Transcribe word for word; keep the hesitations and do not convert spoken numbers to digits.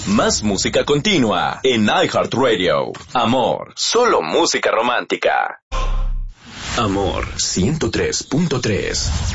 Más música continua en iHeartRadio. Amor, solo música romántica. Amor ciento tres punto tres.